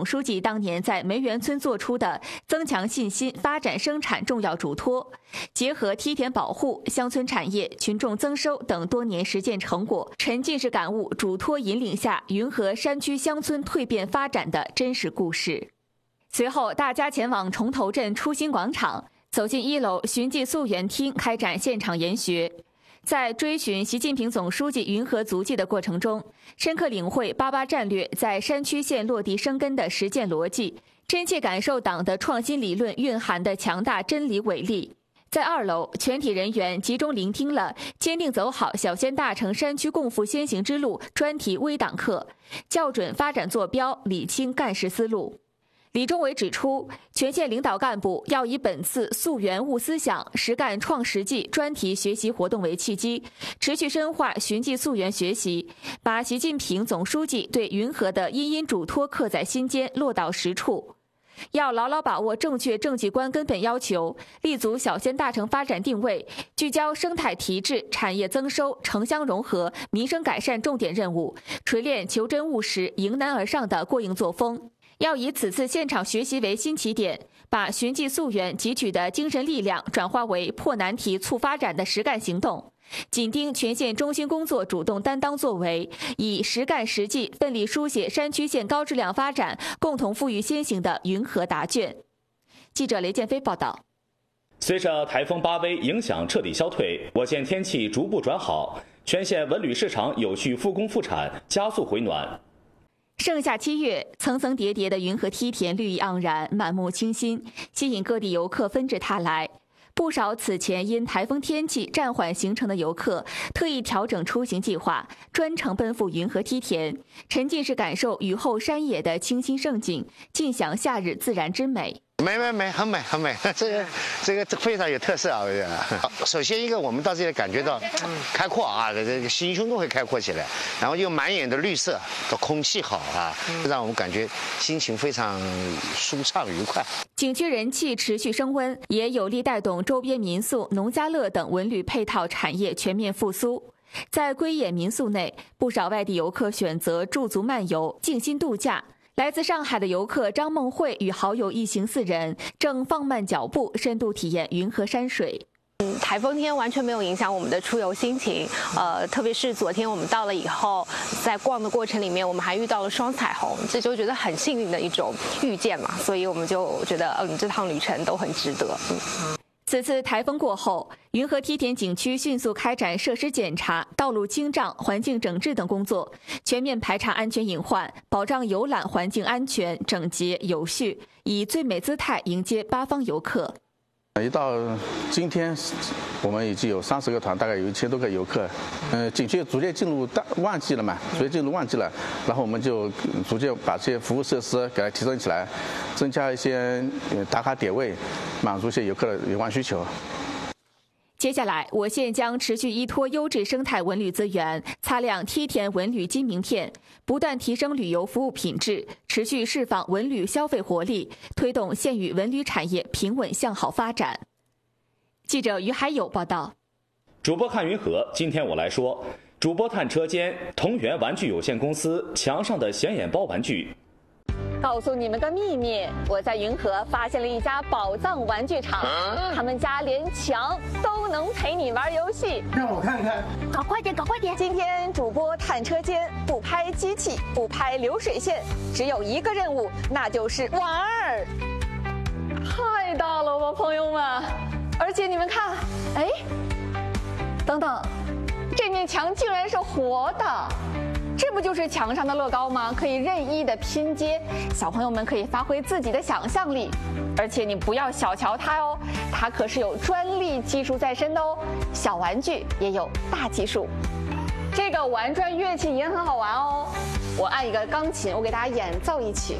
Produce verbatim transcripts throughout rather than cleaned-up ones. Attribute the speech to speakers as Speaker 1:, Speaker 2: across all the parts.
Speaker 1: 总书记当年在梅园村做出的增强信心、发展生产重要嘱托，结合梯田保护、乡村产业、群众增收等多年实践成果，沉浸式感悟嘱托引领下云和山区乡村蜕变发展的真实故事。随后，大家前往崇头镇初心广场，走进一楼寻迹溯源厅，开展现场研学。在追寻习近平总书记云和足迹的过程中，深刻领会八八战略在山区县落地生根的实践逻辑，真切感受党的创新理论蕴含的强大真理伟力。在二楼，全体人员集中聆听了坚定走好小仙大成山区共赴先行之路专题微党课，校准发展坐标，理清干事思路。李忠伟指出，全县领导干部要以本次溯源悟思想、实干创实际专题学习活动为契机，持续深化寻迹溯源学习，把习近平总书记对云和的殷殷嘱托刻在心间，落到实处。要牢牢把握正确政绩观根本要求，立足小仙大成发展定位，聚焦生态提质、产业增收、城乡融合、民生改善重点任务，锤炼求真务实、迎难而上的过硬作风。要以此次现场学习为新起点，把寻迹溯源汲取的精神力量转化为破难题、促发展的实干行动。紧盯全县中心工作主动担当作为，以实干实际奋力书写山区县高质量发展共同富裕先行的云和答卷。记者雷建飞报道。
Speaker 2: 随着台风巴威影响彻底消退，我县天气逐步转好，全县文旅市场有序复工复产，加速回暖。
Speaker 1: 盛夏七月，层层叠叠的云和梯田绿意盎然，满目清新，吸引各地游客纷至沓来。不少此前因台风天气暂缓行程的游客，特意调整出行计划，专程奔赴云和梯田，沉浸式感受雨后山野的清新胜景，尽享夏日自然之美。
Speaker 3: 美美美，很美很美，这个这个非常有特色啊！我觉得，首先一个我们到这里感觉到开阔啊，这个心胸都会开阔起来，然后又满眼的绿色，的空气好啊，让我们感觉心情非常舒畅愉快。
Speaker 1: 景区人气持续升温，也有力带动周边民宿、农家乐等文旅配套产业全面复苏。在归野民宿内，不少外地游客选择驻足漫游、静心度假。来自上海的游客张梦慧与好友一行四人正放慢脚步，深度体验云和山水。
Speaker 4: 嗯，台风天完全没有影响我们的出游心情，呃，特别是昨天我们到了以后，在逛的过程里面，我们还遇到了双彩虹，这就觉得很幸运的一种遇见嘛，所以我们就觉得，嗯，这趟旅程都很值得。嗯。
Speaker 1: 此次台风过后，云和梯田景区迅速开展设施检查、道路清障、环境整治等工作，全面排查安全隐患，保障游览环境安全、整洁、有序，以最美姿态迎接八方游客。
Speaker 5: 一到今天，我们已经有三十个团，大概有一千多个游客。嗯，景区逐渐进入淡旺季了嘛，逐渐进入旺季了，然后我们就逐渐把这些服务设施给它提升起来，增加一些打卡点位，满足一些游客的游玩需求。
Speaker 1: 接下来，我县将持续依托优质生态文旅资源，擦亮梯田文旅金名片，不断提升旅游服务品质，持续释放文旅消费活力，推动县域文旅产业平稳向好发展。记者于海友报道。
Speaker 2: 主播看云和，今天我来说，主播探车间同源玩具有限公司墙上的显眼包玩具。
Speaker 1: 告诉你们个秘密，我在云和发现了一家宝藏玩具厂，他们家连墙都能陪你玩游戏。
Speaker 6: 让我看看，
Speaker 1: 搞快点，搞快点！今天主播探车间不拍机器，不拍流水线，只有一个任务，那就是玩儿。太大了吧，朋友们！而且你们看，哎，等等，这面墙竟然是活的。这不就是墙上的乐高吗？可以任意的拼接，小朋友们可以发挥自己的想象力。而且你不要小瞧它哦，它可是有专利技术在身的哦。小玩具也有大技术。这个玩转乐器也很好玩哦。我按一个钢琴，我给大家演奏一曲。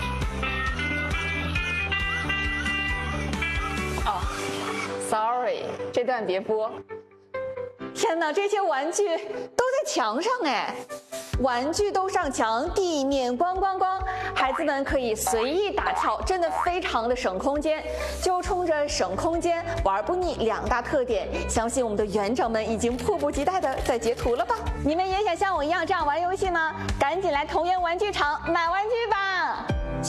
Speaker 1: 哦 ，sorry， 这段别播。天哪，这些玩具都在墙上哎！玩具都上墙，地面光光光，孩子们可以随意打跳，真的非常的省空间。就冲着省空间、玩不腻两大特点，相信我们的园长们已经迫不及待的在截图了吧？你们也想像我一样这样玩游戏吗？赶紧来同源玩具厂买玩具吧！